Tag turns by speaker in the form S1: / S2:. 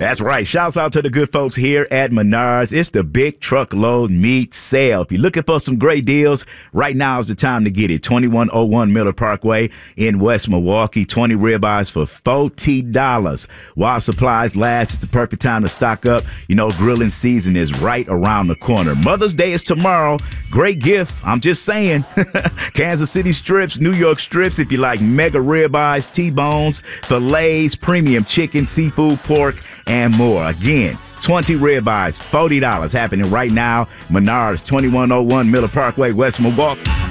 S1: That's right. Shouts out to the good folks here at Menards. It's the big truckload meat sale. If you're looking for some great deals, right now is the time to get it. 2101 Miller Parkway in West Milwaukee. 20 ribeyes for $40. While supplies last, it's the perfect time to stock up. You know, grilling season is right around the corner. Mother's Day is tomorrow. Great gift. I'm just saying. Kansas City strips, New York strips, if you like mega ribeyes, T-bones, fillets, premium chicken, seafood, pork, and more. Again, 20 ribeyes, $40 happening right now. Menards, 2101 Miller Parkway, West Milwaukee.